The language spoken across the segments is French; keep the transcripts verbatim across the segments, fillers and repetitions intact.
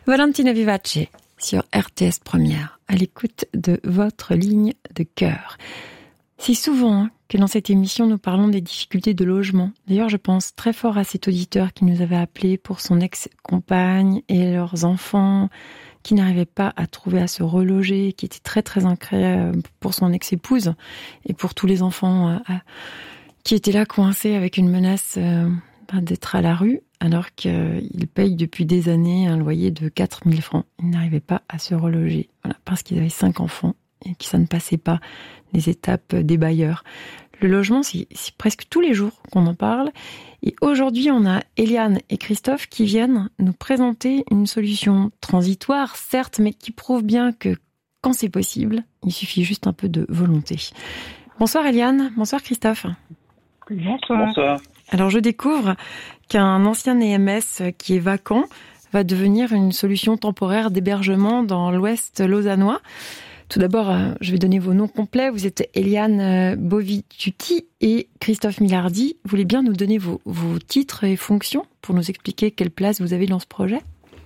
Valentina Vivace sur R T S Première, à l'écoute de votre ligne de cœur. C'est souvent que dans cette émission, nous parlons des difficultés de logement. D'ailleurs, je pense très fort à cet auditeur qui nous avait appelé pour son ex-compagne et leurs enfants qui n'arrivaient pas à trouver à se reloger, qui était très très inquiet pour son ex-épouse et pour tous les enfants euh, qui étaient là coincés avec une menace euh, d'être à la rue, alors qu'ils payent depuis des années un loyer de quatre mille francs. Ils n'arrivaient pas à se reloger, voilà, parce qu'ils avaient cinq enfants et que ça ne passait pas les étapes des bailleurs. Le logement, c'est, c'est presque tous les jours qu'on en parle. Et aujourd'hui, on a Eliane et Christophe qui viennent nous présenter une solution transitoire, certes, mais qui prouve bien que quand c'est possible, il suffit juste un peu de volonté. Bonsoir Eliane, bonsoir Christophe. Bonsoir. Bonsoir. Alors je découvre qu'un ancien E M S qui est vacant va devenir une solution temporaire d'hébergement dans l'ouest lausannois. Tout d'abord, je vais donner vos noms complets. Vous êtes Eliane Bovituti et Christophe Milardi. Vous voulez bien nous donner vos, vos titres et fonctions pour nous expliquer quelle place vous avez dans ce projet ?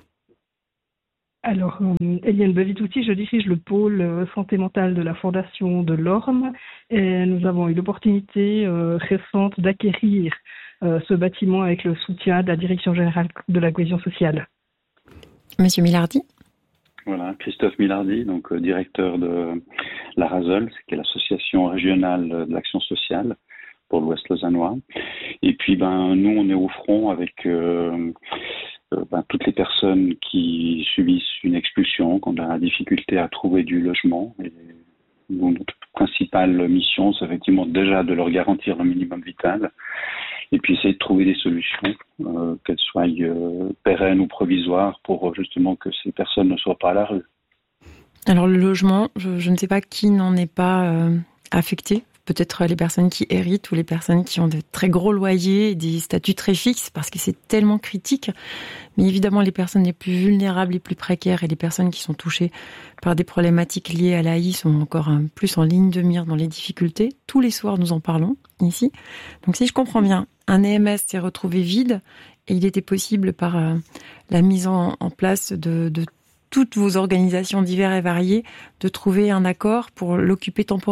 Alors, euh, Eliane Bovituti, je dirige le pôle euh, santé mentale de la Fondation de l'Orme et nous avons eu l'opportunité euh, récente d'acquérir euh, ce bâtiment avec le soutien de la Direction générale de la cohésion sociale. Monsieur Milardi ? Voilà, Christophe Milardi, donc euh, directeur de la RASEL, qui est l'association régionale de l'action sociale pour l'Ouest lausannois. Et puis, ben, nous, on est au front avec euh, euh, ben, toutes les personnes qui subissent une expulsion, qui ont de la difficulté à trouver du logement. Et nous, notre principale mission, c'est effectivement déjà de leur garantir le minimum vital. Et puis essayer de trouver des solutions, euh, qu'elles soient euh, pérennes ou provisoires, pour justement que ces personnes ne soient pas à la rue. Alors le logement, je, je ne sais pas qui n'en est pas euh, affecté. Peut-être les personnes qui héritent ou les personnes qui ont de très gros loyers et des statuts très fixes, parce que c'est tellement critique. Mais évidemment, les personnes les plus vulnérables, les plus précaires et les personnes qui sont touchées par des problématiques liées à l'A I sont encore un, plus en ligne de mire dans les difficultés. Tous les soirs, nous en parlons ici. Donc si je comprends bien, un E M S s'est retrouvé vide et il était possible par euh, la mise en, en place de, de toutes vos organisations diverses et variées de trouver un accord pour l'occuper temporairement ?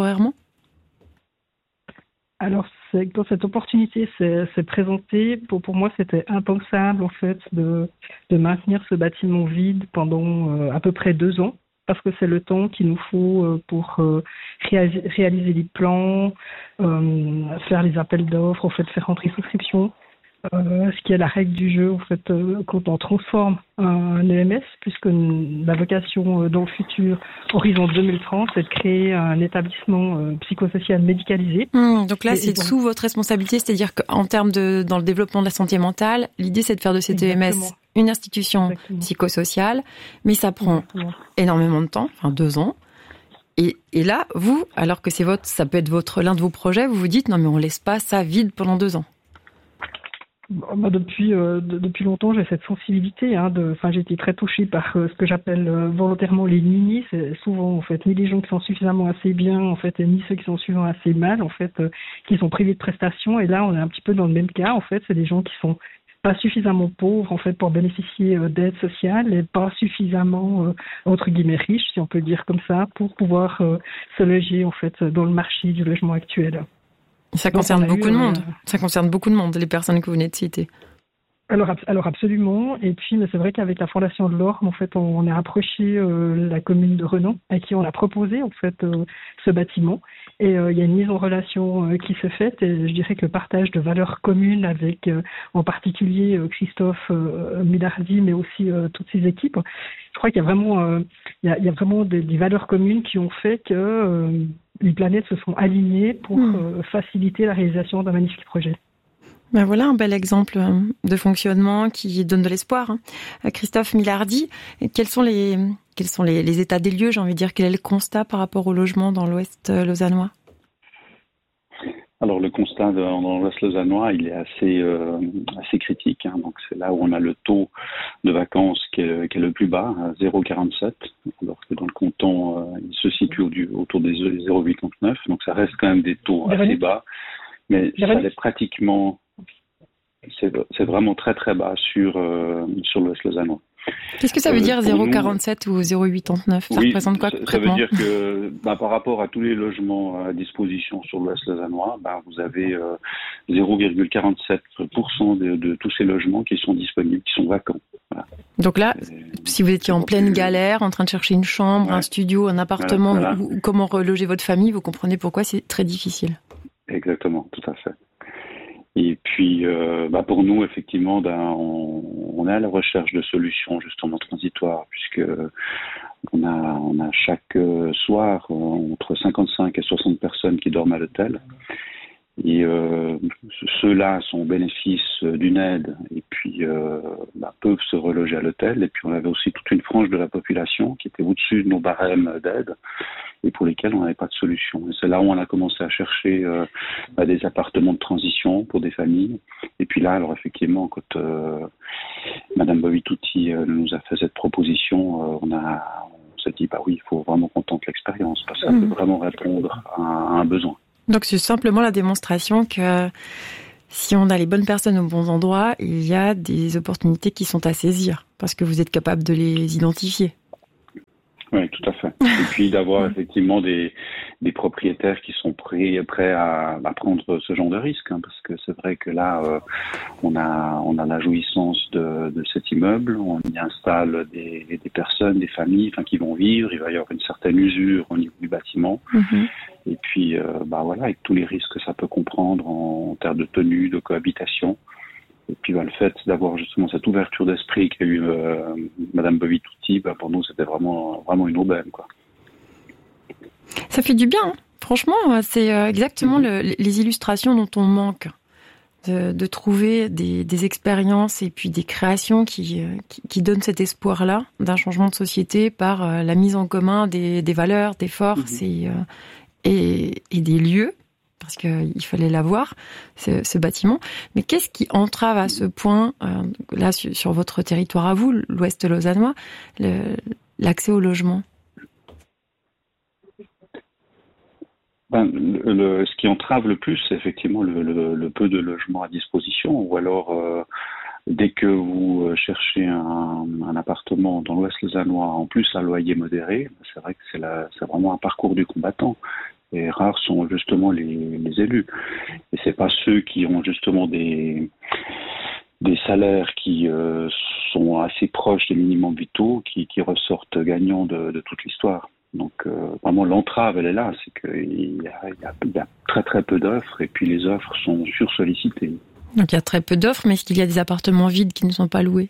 Alors, c'est, quand cette opportunité s'est, s'est présentée, pour, pour moi, c'était impensable, en fait, de, de maintenir ce bâtiment vide pendant euh, à peu près deux ans, parce que c'est le temps qu'il nous faut euh, pour euh, réaliser, réaliser les plans, euh, faire les appels d'offres, en fait, faire rentrer souscription. Euh, ce qui est la règle du jeu, en fait, euh, quand on transforme un E M S, puisque la vocation euh, dans le futur, horizon deux mille trente, c'est de créer un établissement euh, psychosocial médicalisé. Mmh, donc là, et, c'est et sous donc, votre responsabilité, c'est-à-dire qu'en termes de, dans le développement de la santé mentale, l'idée, c'est de faire de cet E M S une institution exactement. Psychosociale, mais ça prend exactement. Énormément de temps, enfin deux ans. Et, et là, vous, alors que c'est votre, ça peut être votre, l'un de vos projets, vous vous dites, non mais on laisse pas ça vide pendant deux ans. Bah depuis euh, de, depuis longtemps, j'ai cette sensibilité. Hein, de, enfin, j'ai été très touchée par euh, ce que j'appelle euh, volontairement les ninis. C'est souvent en fait ni les gens qui sont suffisamment assez bien, en fait, et ni ceux qui sont suffisamment assez mal, en fait, euh, qui sont privés de prestations. Et là, on est un petit peu dans le même cas. En fait, c'est des gens qui sont pas suffisamment pauvres en fait pour bénéficier euh, d'aide sociale et pas suffisamment euh, entre guillemets riches, si on peut le dire comme ça, pour pouvoir euh, se loger en fait dans le marché du logement actuel. Ça concerne beaucoup eu, de monde. Euh... Ça concerne beaucoup de monde, les personnes que vous venez de citer. Alors, alors absolument. Et puis, mais c'est vrai qu'avec la Fondation de l'Orme, en fait, on, on a approché euh, la commune de Renan, à qui on a proposé en fait euh, ce bâtiment. Et euh, il y a une mise en relation euh, qui s'est faite. Et je dirais que le partage de valeurs communes avec, euh, en particulier, euh, Christophe euh, Milardi, mais aussi euh, toutes ses équipes. Je crois qu'il y a vraiment, euh, il y a, il y a vraiment des, des valeurs communes qui ont fait que euh, les planètes se sont alignées pour mmh. euh, faciliter la réalisation d'un magnifique projet. Ben voilà un bel exemple de fonctionnement qui donne de l'espoir. Christophe Milardi, quels sont les, quels sont les, les états des lieux, j'ai envie de dire, quel est le constat par rapport au logement dans l'Ouest lausannois ? Alors le constat de, dans l'Ouest lausannois, il est assez, euh, assez critique. Hein. Donc c'est là où on a le taux de vacances qui est, qui est le plus bas, à zéro virgule quarante-sept, alors que dans le canton, euh, il se situe autour des zéro virgule quatre-vingt-neuf. Donc ça reste quand même des taux assez bas, mais ça est pratiquement... C'est, c'est vraiment très très bas sur, euh, sur l'Ouest lausannois. Qu'est-ce que ça veut dire Euh, zéro pour virgule nous, quarante-sept ou zéro virgule quatre-vingt-dix-neuf? Ça oui, représente quoi ça, ça veut concrètement? dire que bah, par rapport à tous les logements à disposition sur l'Ouest lausannois, bah, vous avez euh, zéro virgule quarante-sept pour cent de, de tous ces logements qui sont disponibles, qui sont vacants. Voilà. Donc là, Et si vous étiez en c'est pleine plus- galère, en train de chercher une chambre, Ouais. un studio, un appartement, Voilà, voilà. ou, ou comment reloger votre famille, vous comprenez pourquoi c'est très difficile. Exactement, tout à fait. Et puis, euh, bah pour nous, effectivement, ben, on, on est à la recherche de solutions justement transitoires, puisque on a, on a chaque euh, soir euh, entre cinquante-cinq et soixante personnes qui dorment à l'hôtel. Et euh, ceux-là sont au bénéfice d'une aide et puis euh, bah, peuvent se reloger à l'hôtel. Et puis on avait aussi toute une frange de la population qui était au-dessus de nos barèmes d'aide et pour lesquels on n'avait pas de solution. Et c'est là où on a commencé à chercher euh, bah, des appartements de transition pour des familles. Et puis là, alors effectivement, quand euh, Madame Bovituti euh, nous a fait cette proposition, euh, on a on s'est dit bah oui, il faut vraiment qu'on tente l'expérience parce que ça Mmh. peut vraiment répondre à un, à un besoin. Donc c'est simplement la démonstration que si on a les bonnes personnes aux bons endroits, il y a des opportunités qui sont à saisir, parce que vous êtes capable de les identifier. Oui, tout à fait. Et puis d'avoir effectivement des, des propriétaires qui sont prêts, prêts à, à prendre ce genre de risque, hein, parce que c'est vrai que là, euh, on a on a la jouissance de, de cet immeuble, on y installe des, des personnes, des familles, enfin qui vont vivre. Il va y avoir une certaine usure au niveau du bâtiment. Mmh. Et puis, euh, bah voilà, avec tous les risques que ça peut comprendre en, en termes de tenue, de cohabitation. Et puis bah, le fait d'avoir justement cette ouverture d'esprit qu'a eu euh, Madame Bovituti, bah, pour nous c'était vraiment vraiment une aubaine, quoi. Ça fait du bien, hein. Franchement, c'est exactement le, les illustrations dont on manque. De, de trouver des, des expériences et puis des créations qui, qui, qui donnent cet espoir-là d'un changement de société par la mise en commun des, des valeurs, des forces mmh. et, et, et des lieux. Parce qu'il fallait l'avoir, ce, ce bâtiment. Mais qu'est-ce qui entrave à ce point, euh, là, sur, sur votre territoire à vous, l'Ouest lausannois, le, l'accès au logement? Ben, le, le, ce qui entrave le plus, c'est effectivement le, le, le peu de logements à disposition. Ou alors, euh, dès que vous cherchez un, un appartement dans l'Ouest lausannois, en plus à loyer modéré, c'est vrai que c'est, la, c'est vraiment un parcours du combattant. Et rares sont justement les, les élus. Et c'est pas ceux qui ont justement des, des salaires qui euh, sont assez proches des minimums vitaux qui, qui ressortent gagnants de, de toute l'histoire. Donc euh, vraiment l'entrave, elle est là, c'est qu'il y a, il y a, il y a très très peu d'offres et puis les offres sont sursollicitées. Donc il y a très peu d'offres, mais est-ce qu'il y a des appartements vides qui ne sont pas loués?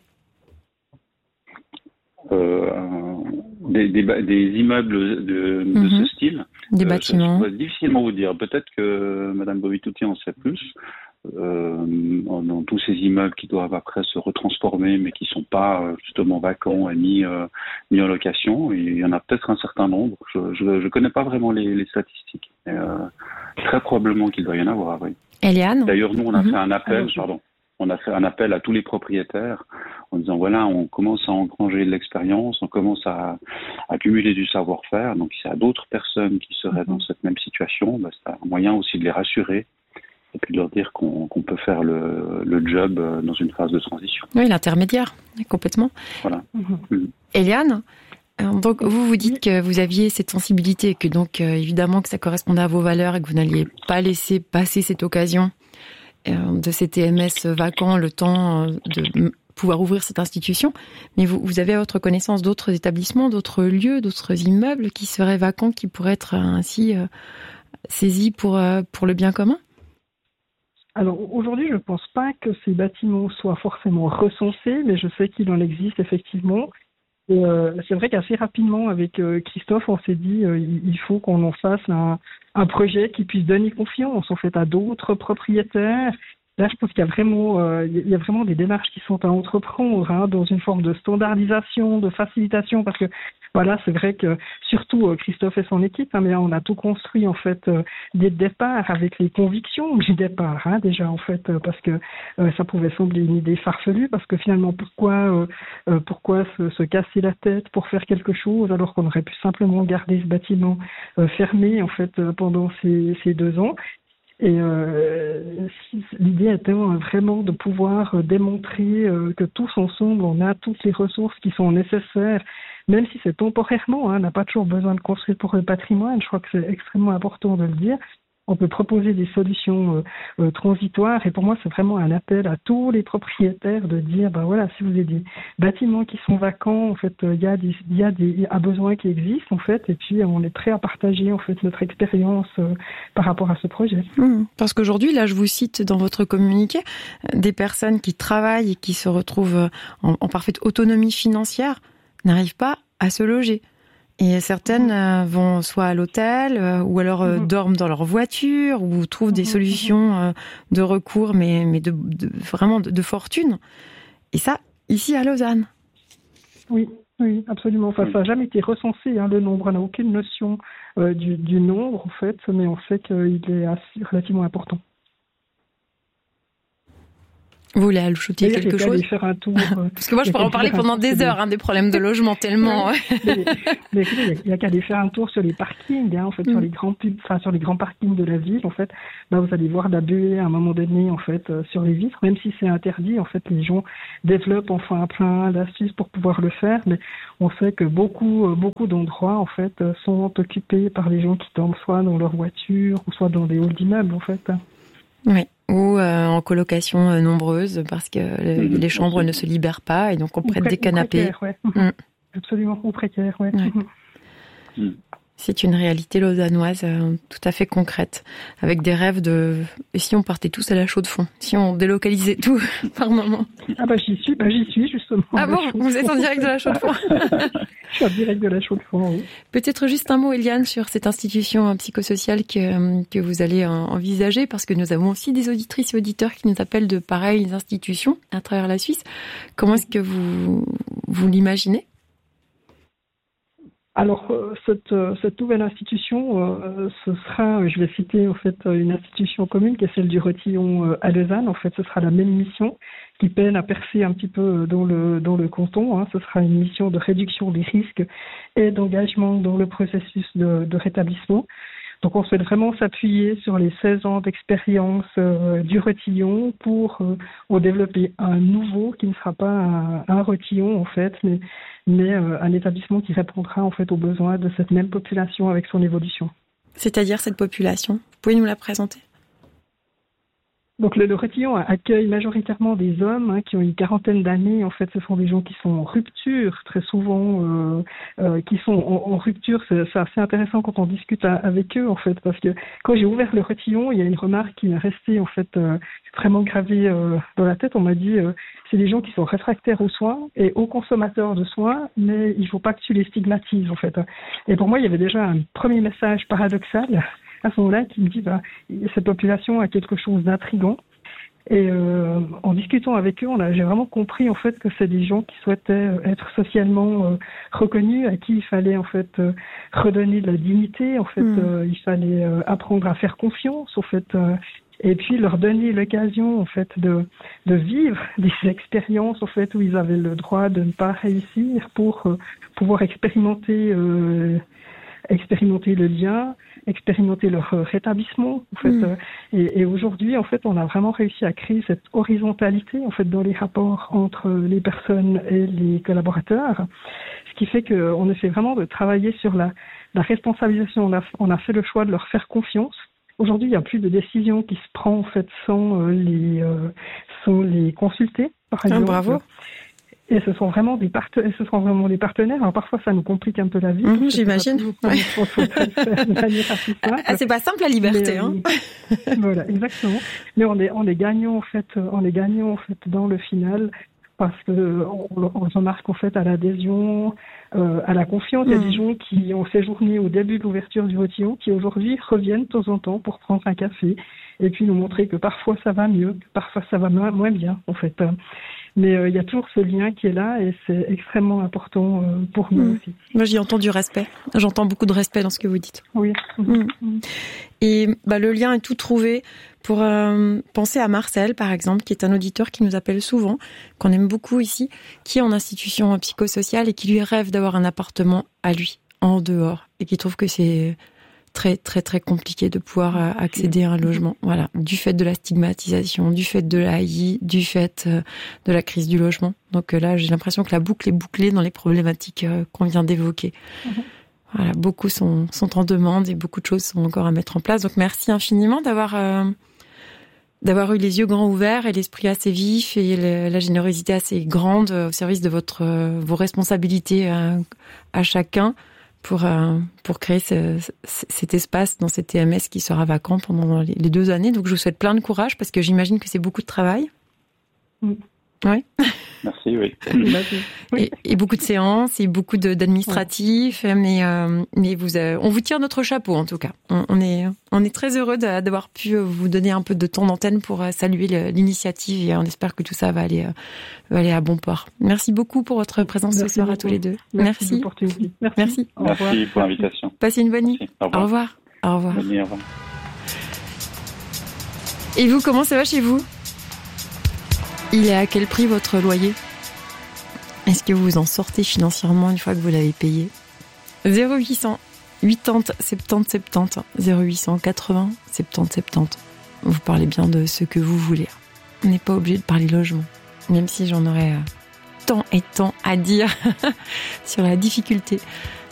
Euh, des, des, des immeubles de, de mmh. ce style. Des euh, bâtiments. Je, je difficilement vous dire. Peut-être que Madame Bovituti en sait plus. Euh, dans tous ces immeubles qui doivent après se retransformer, mais qui sont pas justement vacants et mis, euh, mis en location. Et il y en a peut-être un certain nombre. Je ne connais pas vraiment les, les statistiques. Mais, euh, très probablement qu'il doit y en avoir. Oui. Eliane. D'ailleurs, nous, on a mmh. fait un appel. Alors, pardon. On a fait un appel à tous les propriétaires en disant voilà, on commence à engranger de l'expérience, on commence à accumuler du savoir-faire. Donc, s'il y a d'autres personnes qui seraient dans cette même situation, bah, c'est un moyen aussi de les rassurer et puis de leur dire qu'on, qu'on peut faire le, le job dans une phase de transition. Oui, l'intermédiaire, complètement. Voilà. Mmh. Eliane, donc vous vous dites que vous aviez cette sensibilité, que donc euh, évidemment que ça correspondait à vos valeurs et que vous n'alliez pas laisser passer cette occasion de ces T M S vacants, le temps de pouvoir ouvrir cette institution. Mais vous, vous avez à votre connaissance d'autres établissements, d'autres lieux, d'autres immeubles qui seraient vacants, qui pourraient être ainsi euh, saisis pour, euh, pour le bien commun? Alors aujourd'hui, je ne pense pas que ces bâtiments soient forcément recensés, mais je sais qu'il en existe effectivement. Et euh, c'est vrai qu'assez rapidement, avec euh, Christophe, on s'est dit euh, il faut qu'on en fasse un, un projet qui puisse donner confiance en fait à d'autres propriétaires. Là, je pense qu'il y a vraiment, euh, il y a vraiment des démarches qui sont à entreprendre hein, dans une forme de standardisation, de facilitation, parce que voilà, c'est vrai que surtout euh, Christophe et son équipe, hein, mais là, on a tout construit en fait euh, dès le départ avec les convictions du départ, hein, déjà en fait, euh, parce que euh, ça pouvait sembler une idée farfelue, parce que finalement pourquoi, euh, euh, pourquoi se, se casser la tête pour faire quelque chose alors qu'on aurait pu simplement garder ce bâtiment euh, fermé en fait euh, pendant ces, ces deux ans. Et euh, l'idée étant vraiment de pouvoir démontrer euh, que tous ensemble, on a toutes les ressources qui sont nécessaires, même si c'est temporairement, hein, on n'a pas toujours besoin de construire pour le patrimoine, je crois que c'est extrêmement important de le dire. On peut proposer des solutions euh, euh, transitoires et pour moi c'est vraiment un appel à tous les propriétaires de dire ben voilà, si vous avez des bâtiments qui sont vacants, en fait il euh, y a des il y a des un besoin qui existe en fait et puis on est prêt à partager en fait notre expérience euh, par rapport à ce projet. Mmh, parce qu'aujourd'hui là je vous cite dans votre communiqué des personnes qui travaillent et qui se retrouvent en, en parfaite autonomie financière n'arrivent pas à se loger. Et certaines euh, vont soit à l'hôtel, euh, ou alors euh, mmh. dorment dans leur voiture, ou trouvent des solutions euh, de recours, mais, mais de, de, vraiment de, de fortune. Et ça, ici à Lausanne. Oui, oui, absolument. Enfin, ça n'a jamais été recensé, hein, le nombre. On n'a aucune notion euh, du, du nombre, en fait, mais on sait qu'il est assez, relativement important. Vous voulez ajouter quelque chose? Faire un tour, euh, Parce que moi, je pourrais en parler pendant des heures, hein, des problèmes de logement, tellement. mais, mais écoutez, il n'y a, a qu'à aller faire un tour sur les parkings, hein, en fait, mm. sur les grands pubs, enfin, sur les grands parkings de la ville, en fait. Là, vous allez voir la buée à un moment donné, en fait, euh, sur les vitres, même si c'est interdit, en fait, les gens développent enfin plein d'astuces pour pouvoir le faire, mais on sait que beaucoup, euh, beaucoup d'endroits, en fait, euh, sont occupés par les gens qui dorment soit dans leur voiture, ou soit dans des halls d'immeubles, en fait. Oui. Ou euh, en colocation euh, nombreuse parce que euh, mmh, les chambres ne se libèrent pas et donc on prête pré- des canapés. Précaire, ouais. mmh. Absolument, ou précaire, ouais. ouais. Mmh. C'est une réalité lausannoise euh, tout à fait concrète, avec des rêves de... Et si on partait tous à la Chaux-de-Fonds, si on délocalisait tout par moment? Ah bah j'y suis, bah j'y suis justement. Ah bon, vous êtes en direct de la Chaux-de-Fonds? Je suis en direct de la Chaux-de-Fonds, oui. Peut-être juste un mot, Eliane, sur cette institution psychosociale que, que vous allez envisager, parce que nous avons aussi des auditrices et auditeurs qui nous appellent de pareilles institutions à travers la Suisse. Comment est-ce que vous, vous l'imaginez? Alors, euh, cette, euh, cette nouvelle institution, euh, ce sera, je vais citer en fait une institution commune qui est celle du Retillon euh, à Lausanne. En fait, ce sera la même mission qui peine à percer un petit peu dans le dans le canton. Hein. Ce sera une mission de réduction des risques et d'engagement dans le processus de, de rétablissement. Donc, on souhaite vraiment s'appuyer sur les seize ans d'expérience euh, du Retillon pour euh, en développer un nouveau qui ne sera pas un, un Retillon en fait, mais mais euh, un établissement qui répondra en fait aux besoins de cette même population avec son évolution. C'est-à-dire cette population, vous pouvez nous la présenter? Donc le, le Retillon accueille majoritairement des hommes hein, qui ont une quarantaine d'années. En fait, ce sont des gens qui sont en rupture, très souvent, euh, euh, qui sont en, en rupture. C'est, c'est assez intéressant quand on discute à, avec eux, en fait, parce que quand j'ai ouvert le Retillon, il y a une remarque qui m'est restée en fait euh, vraiment gravée euh, dans la tête. On m'a dit, euh, c'est des gens qui sont réfractaires aux soins et aux consommateurs de soins, mais il ne faut pas que tu les stigmatises, en fait. Et pour moi, il y avait déjà un premier message paradoxal à ce moment-là qui me dit bah, cette population a quelque chose d'intriguant. Et euh, en discutant avec eux, on a, j'ai vraiment compris en fait que c'est des gens qui souhaitaient être socialement euh, reconnus, à qui il fallait en fait euh, redonner de la dignité. En fait, mmh. euh, il fallait euh, apprendre à faire confiance, en fait, euh, et puis leur donner l'occasion en fait de de vivre des expériences en fait où ils avaient le droit de ne pas réussir pour euh, pouvoir expérimenter euh, expérimenter le lien, expérimenter leur rétablissement en fait. Mmh. Et, et aujourd'hui en fait on a vraiment réussi à créer cette horizontalité en fait dans les rapports entre les personnes et les collaborateurs, ce qui fait qu'on essaie vraiment de travailler sur la, la responsabilisation. On a, on a fait le choix de leur faire confiance. Aujourd'hui il n'y a plus de décision qui se prend en fait sans euh, les euh, sans les consulter par exemple. Ah, bravo. Et ce sont vraiment des partenaires, ce sont vraiment des partenaires. Alors parfois ça nous complique un peu la vie. Mmh, j'imagine. Pas ouais. Ah, c'est pas simple la liberté, mais, hein. Voilà, exactement. Mais on est, on est gagnant en fait, on est gagnant en fait dans le final parce que on, on remarque en fait à l'adhésion, euh, à la confiance. Mmh. Il y a des gens qui ont séjourné au début de l'ouverture du Retillon qui aujourd'hui reviennent de temps en temps pour prendre un café et puis nous montrer que parfois ça va mieux, que parfois ça va moins bien en fait. Mais il euh, y a toujours ce lien qui est là et c'est extrêmement important euh, pour nous mmh. aussi. Moi, j'y entends du respect. J'entends beaucoup de respect dans ce que vous dites. Oui. Mmh. Mmh. Et bah, le lien est tout trouvé pour euh, penser à Marcel, par exemple, qui est un auditeur qui nous appelle souvent, qu'on aime beaucoup ici, qui est en institution psychosociale et qui lui rêve d'avoir un appartement à lui, en dehors, et qui trouve que c'est très très très compliqué de pouvoir euh, accéder à un logement. Voilà, du fait de la stigmatisation, du fait de l'A I, du fait euh, de la crise du logement. Donc euh, là, j'ai l'impression que la boucle est bouclée dans les problématiques euh, qu'on vient d'évoquer. Mmh. Voilà, beaucoup sont, sont en demande et beaucoup de choses sont encore à mettre en place. Donc merci infiniment d'avoir euh, d'avoir eu les yeux grands ouverts et l'esprit assez vif et le, la générosité assez grande au service de votre euh, vos responsabilités à, à chacun pour euh, pour créer ce, ce, cet espace dans cette T M S qui sera vacant pendant les, les deux années. Donc je vous souhaite plein de courage parce que j'imagine que c'est beaucoup de travail. Mm. Oui. Merci, oui. Et, et beaucoup de séances et beaucoup de, d'administratifs, ouais. mais euh, mais vous, euh, on vous tire notre chapeau en tout cas. On, on est on est très heureux de, d'avoir pu vous donner un peu de temps d'antenne pour saluer le, l'initiative et on espère que tout ça va aller euh, va aller à bon port. Merci beaucoup pour votre présence Merci ce soir beaucoup. À tous les deux. Merci. Merci. Merci, Merci. Au revoir. Merci pour l'invitation. Passez une bonne nuit. Au revoir. Au revoir. Au revoir. Bonne nuit, au revoir. Et vous, comment ça va chez vous ? Il est à quel prix votre loyer ? Est-ce que vous en sortez financièrement une fois que vous l'avez payé ? zéro huit cents quatre-vingts soixante-dix soixante-dix zéro huit cent quatre-vingts soixante-dix soixante-dix. Vous parlez bien de ce que vous voulez. On n'est pas obligé de parler logement, même si j'en aurais tant et tant à dire sur la difficulté